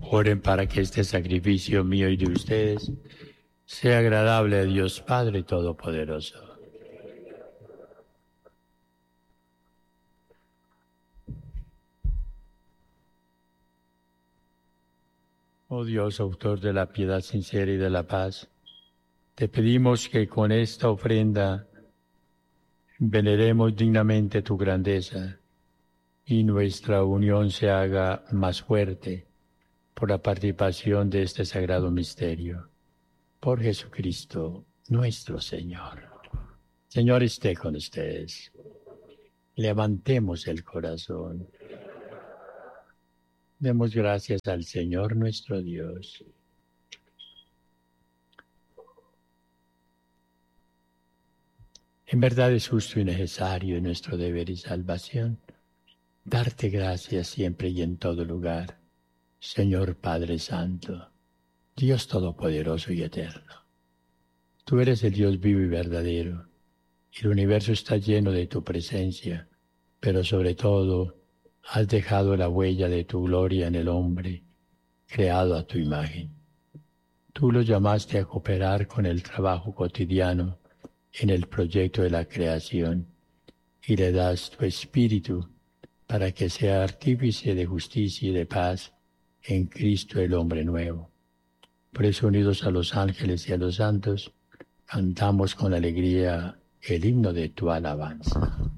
Oren para que este sacrificio mío y de ustedes sea agradable a Dios Padre Todopoderoso. Oh Dios, autor de la piedad sincera y de la paz, te pedimos que con esta ofrenda veneremos dignamente tu grandeza y nuestra unión se haga más fuerte por la participación de este sagrado misterio. Por Jesucristo, nuestro Señor. Señor esté con ustedes. Levantemos el corazón. Demos gracias al Señor nuestro Dios. En verdad es justo y necesario en nuestro deber y salvación darte gracias siempre y en todo lugar, Señor Padre Santo, Dios Todopoderoso y Eterno. Tú eres el Dios vivo y verdadero, y el universo está lleno de tu presencia, pero sobre todo has dejado la huella de tu gloria en el hombre, creado a tu imagen. Tú lo llamaste a cooperar con el trabajo cotidiano en el proyecto de la creación y le das tu espíritu para que sea artífice de justicia y de paz en Cristo el hombre nuevo. Por eso, unidos a los ángeles y a los santos, cantamos con alegría el himno de tu alabanza.